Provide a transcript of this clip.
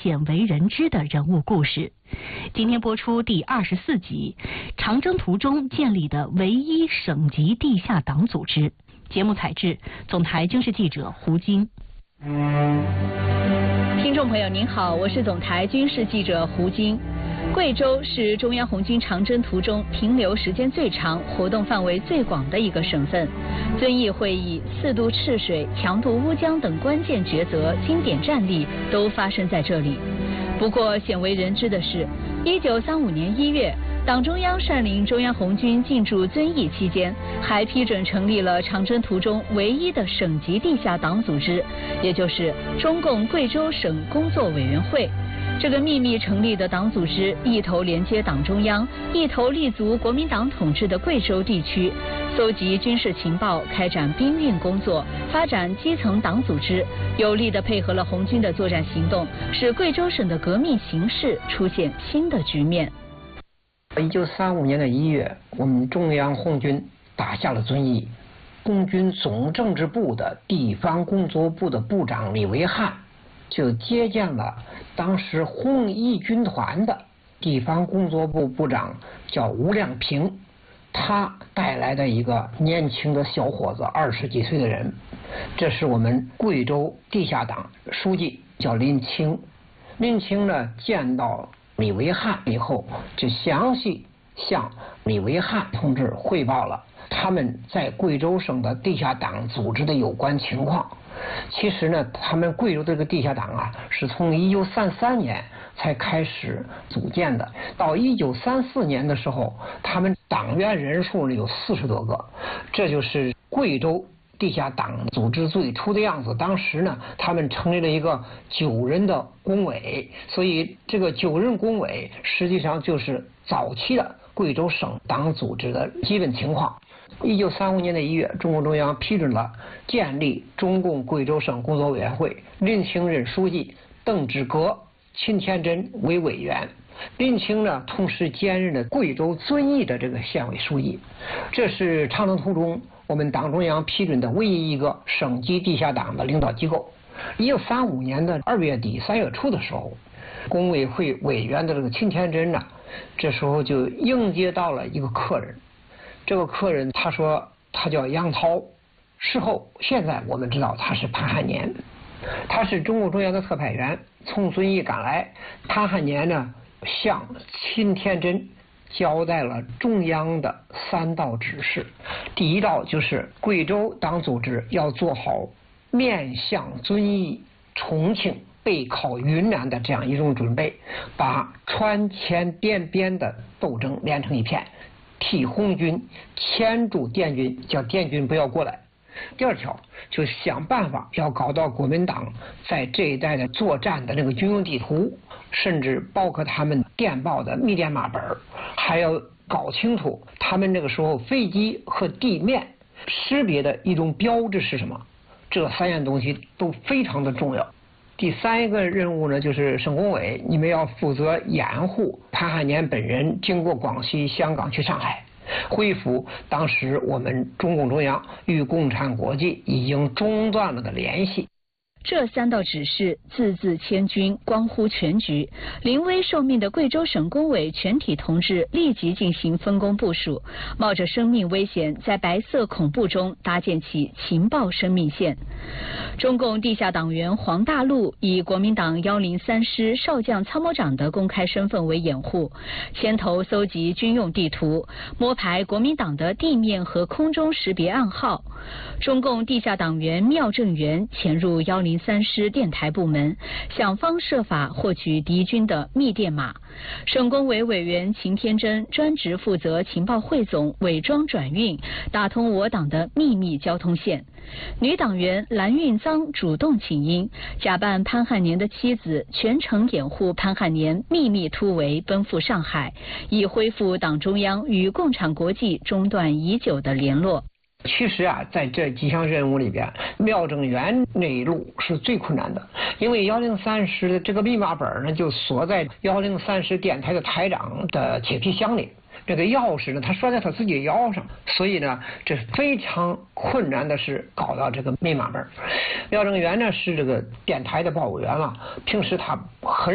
鲜为人知的人物故事。今天播出第24集《长征途中建立的唯一省级地下党组织》。节目采制总台军事记者胡晶。 听众朋友您好，我是总台军事记者胡晶。贵州是中央红军长征途中停留时间最长、活动范围最广的一个省份。遵义会议、4渡赤水、强渡乌江等关键抉择、经典战例都发生在这里。不过，鲜为人知的是，1935年1月，党中央率领中央红军进驻遵义期间，还批准成立了长征途中唯一的省级地下党组织，也就是中共贵州省工作委员会。这个秘密成立的党组织，一头连接党中央，一头立足国民党统治的贵州地区，搜集军事情报，开展兵运工作，发展基层党组织，有力地配合了红军的作战行动，使贵州省的革命形势出现新的局面。 1935年的1月，我们中央红军打下了遵义，红军总政治部的地方工作部的部长李维汉就接见了当时红一军团的地方工作部部长，叫吴亮平，他带来的一个年轻的小伙子，20几岁的人，这是我们贵州地下党书记，叫林清。林清呢见到李维汉以后，就详细向李维汉同志汇报了他们在贵州省的地下党组织的有关情况。其实呢，他们贵州这个地下党啊，是从1933年才开始组建的。到1934年的时候，他们党员人数呢有40多个，这就是贵州地下党组织最初的样子。当时呢，他们成立了一个9人的工委，所以这个9人工委实际上就是早期的贵州省党组织的基本情况。1935年的1月，中共中央批准了建立中共贵州省工作委员会，林清任书记，邓志革、秦天真为委员。林清呢，同时兼任了贵州遵义的这个县委书记。这是长征途中我们党中央批准的唯一一个省级地下党的领导机构。1935年的2月底3月初的时候，工委会委员的这个秦天真呢，这时候就迎接到了一个客人。这个客人他说他叫杨涛，现在我们知道他是潘汉年，他是中共中央的特派员，从遵义赶来。潘汉年呢向秦天真交代了中央的3道指示。第1道就是贵州党组织要做好面向遵义、重庆、背靠云南的这样一种准备，把川黔滇边的斗争连成一片，替红军牵住滇军，叫滇军不要过来。第2条就想办法要搞到国民党在这一带的作战的那个军用地图，甚至包括他们电报的密电码本，还要搞清楚他们那个时候飞机和地面识别的一种标志是什么。这3样东西都非常的重要。第3个任务呢，就是省工委，你们要负责掩护潘汉年本人经过广西、香港去上海，恢复当时我们中共中央与共产国际已经中断了的联系。 这3道指示字字千钧，关乎全局。临危受命的贵州省工委全体同志立即进行分工部署，冒着生命危险，在白色恐怖中搭建起情报生命线。中共地下党员黄大陆以国民党103师少将参谋长的公开身份为掩护，牵头搜集军用地图，摸排国民党的地面和空中识别暗号。中共地下党员廖正元潜入103师电台部门，想方设法获取敌军的密电码。省工委委员秦天真专职负责情报汇总、伪装转运，打通我党的秘密交通线。女党员蓝运臧主动请缨，假扮潘汉年的妻子，全程掩护潘汉年秘密突围奔赴上海，以恢复党中央与共产国际中断已久的联络。 其实啊，在这几项任务里边，廖正元那一路是最困难的，因为103师的这个密码本呢，就锁在103师电台的台长的铁皮箱里。这个钥匙呢，他拴在他自己腰上，所以呢，这非常困难的是搞到这个密码本。廖正元呢是这个电台的报务员了，平时他很